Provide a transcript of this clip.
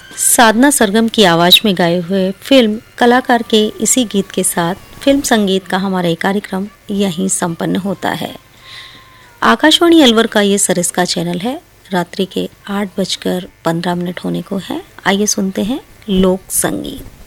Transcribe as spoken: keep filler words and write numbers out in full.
साधना सरगम की आवाज में गाए हुए फिल्म कलाकार के इसी गीत के साथ फिल्म संगीत का हमारा ये कार्यक्रम यहीं संपन्न होता है। आकाशवाणी अलवर का ये सरिस्का चैनल है। रात्रि के आठ बजकर पंद्रह मिनट होने को है। आइए सुनते हैं लोक संगीत।